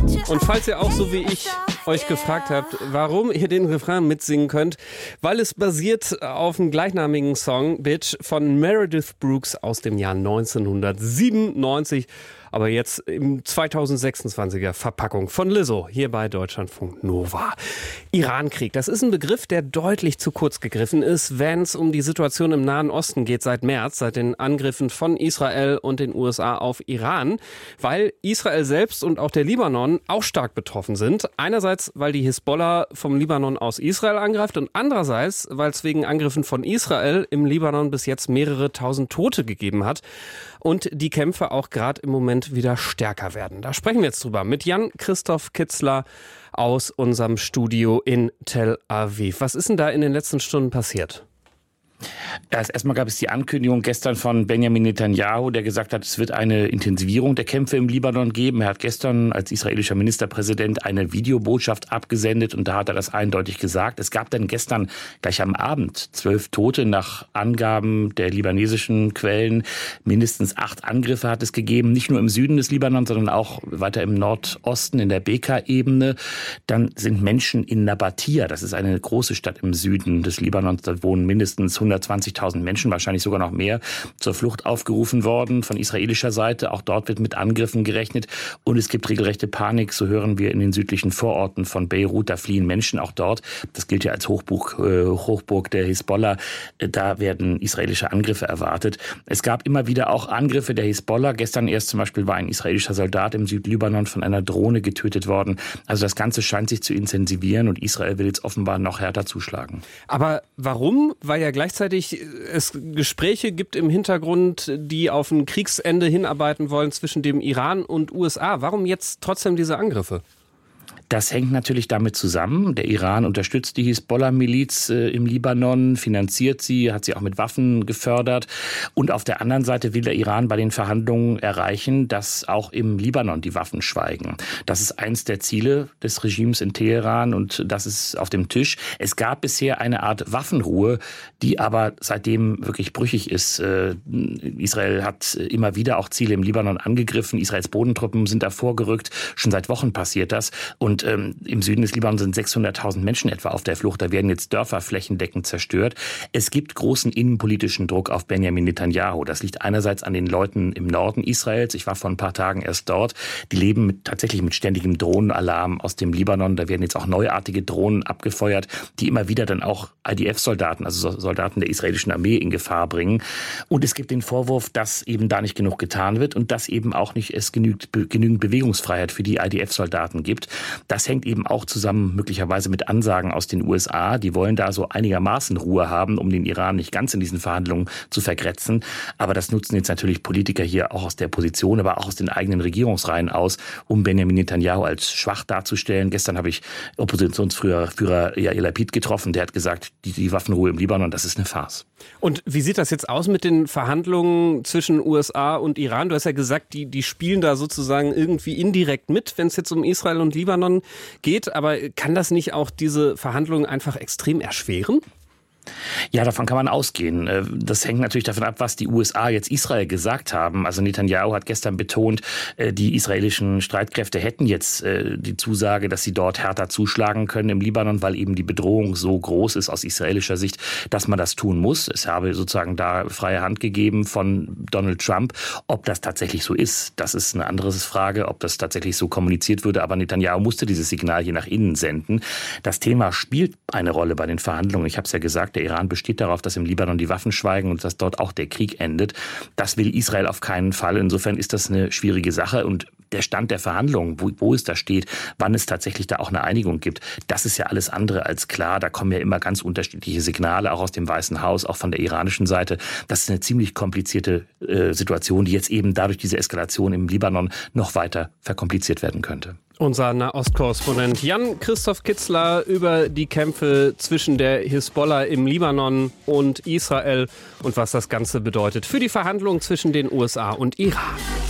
Und falls ihr auch so wie ich euch gefragt habt, warum ihr den Refrain mitsingen könnt, weil es basiert auf dem gleichnamigen Song Bitch von Meredith Brooks aus dem Jahr 1997, aber jetzt im 2026er Verpackung von Lizzo hier bei Deutschlandfunk Nova. Irankrieg, das ist ein Begriff, der deutlich zu kurz gegriffen ist, wenn es um die Situation im Nahen Osten geht seit März, seit den Angriffen von Israel und den USA auf Iran, weil Israel selbst und auch der Libanon auch stark betroffen sind. Einerseits, weil die Hisbollah vom Libanon aus Israel angreift und andererseits, weil es wegen Angriffen von Israel im Libanon bis jetzt mehrere tausend Tote gegeben hat und die Kämpfe auch gerade im Moment wieder stärker werden. Da sprechen wir jetzt drüber mit Jan-Christoph Kitzler aus unserem Studio in Tel Aviv. Was ist denn da in den letzten Stunden passiert? Erstmal gab es die Ankündigung gestern von Benjamin Netanyahu, der gesagt hat, es wird eine Intensivierung der Kämpfe im Libanon geben. Er hat gestern als israelischer Ministerpräsident eine Videobotschaft abgesendet und da hat er das eindeutig gesagt. Es gab dann gestern gleich am Abend 12 Tote nach Angaben der libanesischen Quellen. Mindestens 8 Angriffe hat es gegeben, nicht nur im Süden des Libanon, sondern auch weiter im Nordosten in der Beka-Ebene. Dann sind Menschen in Nabatia, das ist eine große Stadt im Süden des Libanons, da wohnen mindestens 120.000 Menschen, wahrscheinlich sogar noch mehr, zur Flucht aufgerufen worden von israelischer Seite. Auch dort wird mit Angriffen gerechnet. Und es gibt regelrechte Panik, so hören wir in den südlichen Vororten von Beirut. Da fliehen Menschen auch dort. Das gilt ja als Hochburg der Hisbollah. Da werden israelische Angriffe erwartet. Es gab immer wieder auch Angriffe der Hisbollah. Gestern erst zum Beispiel war ein israelischer Soldat im Südlibanon von einer Drohne getötet worden. Also das Ganze scheint sich zu intensivieren und Israel will jetzt offenbar noch härter zuschlagen. Aber warum? Weil ja gleichzeitig es Gespräche gibt im Hintergrund, die auf ein Kriegsende hinarbeiten wollen zwischen dem Iran und USA. Warum jetzt trotzdem diese Angriffe? Das hängt natürlich damit zusammen. Der Iran unterstützt die Hisbollah-Miliz im Libanon, finanziert sie, hat sie auch mit Waffen gefördert. Und auf der anderen Seite will der Iran bei den Verhandlungen erreichen, dass auch im Libanon die Waffen schweigen. Das ist eins der Ziele des Regimes in Teheran und das ist auf dem Tisch. Es gab bisher eine Art Waffenruhe, die aber seitdem wirklich brüchig ist. Israel hat immer wieder auch Ziele im Libanon angegriffen. Israels Bodentruppen sind da vorgerückt. Schon seit Wochen passiert das. Und im Süden des Libanon sind 600.000 Menschen etwa auf der Flucht. Da werden jetzt Dörfer flächendeckend zerstört. Es gibt großen innenpolitischen Druck auf Benjamin Netanyahu. Das liegt einerseits an den Leuten im Norden Israels. Ich war vor ein paar Tagen erst dort. Die leben tatsächlich mit ständigem Drohnenalarm aus dem Libanon. Da werden jetzt auch neuartige Drohnen abgefeuert, die immer wieder dann auch IDF-Soldaten, also Soldaten der israelischen Armee, in Gefahr bringen. Und es gibt den Vorwurf, dass eben da nicht genug getan wird und dass eben auch nicht es genügend Bewegungsfreiheit für die IDF-Soldaten gibt. Das hängt eben auch zusammen möglicherweise mit Ansagen aus den USA. Die wollen da so einigermaßen Ruhe haben, um den Iran nicht ganz in diesen Verhandlungen zu vergrätzen. Aber das nutzen jetzt natürlich Politiker hier auch aus der Position, aber auch aus den eigenen Regierungsreihen aus, um Benjamin Netanyahu als schwach darzustellen. Gestern habe ich Oppositionsführer Yair Lapid getroffen. Der hat gesagt, die Waffenruhe im Libanon, das ist eine Farce. Und wie sieht das jetzt aus mit den Verhandlungen zwischen USA und Iran? Du hast ja gesagt, die spielen da sozusagen irgendwie indirekt mit, wenn es jetzt um Israel und Libanon geht. Aber kann das nicht auch diese Verhandlungen einfach extrem erschweren? Ja, davon kann man ausgehen. Das hängt natürlich davon ab, was die USA jetzt Israel gesagt haben. Also Netanyahu hat gestern betont, die israelischen Streitkräfte hätten jetzt die Zusage, dass sie dort härter zuschlagen können im Libanon, weil eben die Bedrohung so groß ist aus israelischer Sicht, dass man das tun muss. Es habe sozusagen da freie Hand gegeben von Donald Trump. Ob das tatsächlich so ist, das ist eine andere Frage, ob das tatsächlich so kommuniziert würde. Aber Netanyahu musste dieses Signal hier nach innen senden. Das Thema spielt eine Rolle bei den Verhandlungen. Ich habe es ja gesagt, der Iran besteht darauf, dass im Libanon die Waffen schweigen und dass dort auch der Krieg endet. Das will Israel auf keinen Fall. Insofern ist das eine schwierige Sache. Und der Stand der Verhandlungen, wo es da steht, wann es tatsächlich da auch eine Einigung gibt, das ist ja alles andere als klar. Da kommen ja immer ganz unterschiedliche Signale, auch aus dem Weißen Haus, auch von der iranischen Seite. Das ist eine ziemlich komplizierte Situation, die jetzt eben dadurch diese Eskalation im Libanon noch weiter verkompliziert werden könnte. Unser Nahostkorrespondent Jan-Christoph Kitzler über die Kämpfe zwischen der Hisbollah im Libanon und Israel und was das Ganze bedeutet für die Verhandlungen zwischen den USA und Iran.